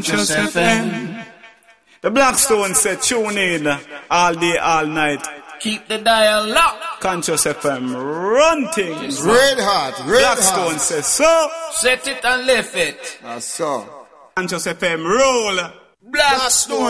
Conscious FM. The Blackstone said tune in all day, all night. Keep the dial locked. Conscious FM run things. Red hot, red Blackstone hot. says so. Set it and lift it. So. Conscious FM roll. Blackstone